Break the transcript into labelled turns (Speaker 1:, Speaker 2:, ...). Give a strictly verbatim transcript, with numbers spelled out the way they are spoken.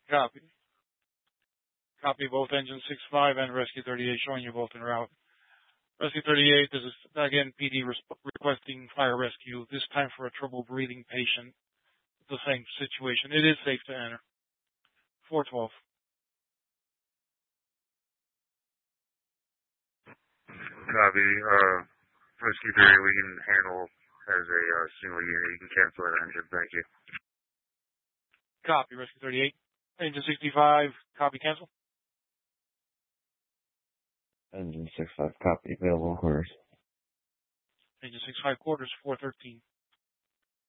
Speaker 1: Copy. Copy both engine six five and Rescue thirty-eight showing you both en route. Rescue thirty-eight, this is again P D res- requesting fire rescue, this time for a trouble breathing patient. It's the same situation. It is safe to enter. four twelve.
Speaker 2: Copy. Uh, Rescue thirty, we can handle as a uh, single unit. You can cancel that engine. Thank you.
Speaker 1: Copy, Rescue thirty-eight. Engine sixty-five, copy, cancel.
Speaker 3: Engine six five, copy, available quarters.
Speaker 1: Engine six five quarters, four thirteen.